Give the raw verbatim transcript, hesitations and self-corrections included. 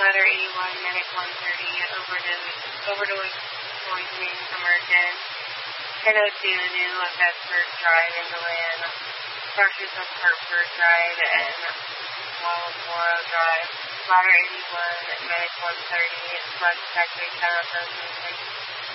Ladder eighty-one, Medic one thirty, overdose, overdose poisoning, American, ten oh two, New Bedford Drive, England, Starship of Hartford Drive, and Wallamora Drive, Ladder eighty-one, Medic one thirty, Blood Factory, Town of